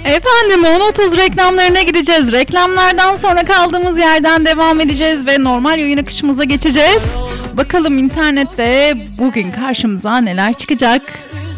Efendim 10.30 reklamlarına gideceğiz. Reklamlardan sonra kaldığımız yerden devam edeceğiz ve normal yayın akışımıza geçeceğiz. Bakalım internette bugün karşımıza neler çıkacak?